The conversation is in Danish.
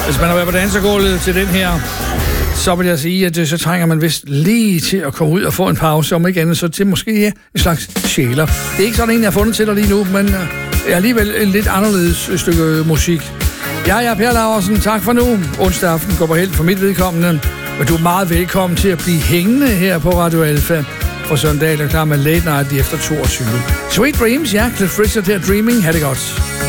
Hvis man har været på dansegulvet til den her, så vil jeg sige, at så trænger man vist lige til at komme ud og få en pause, om ikke andet, så til måske en slags sjæler. Det er ikke sådan en, jeg har fundet til dig lige nu, men er alligevel en lidt anderledes stykke musik. Jeg er Per Laursen, tak for nu. Onsdag aften går på held for mit vedkommende, men du er meget velkommen til at blive hængende her på Radio Alfa. For søndag er klar med Late Night efter 22. Sweet Dreams, ja, Cliff Richard her, Dreaming, ha' det godt.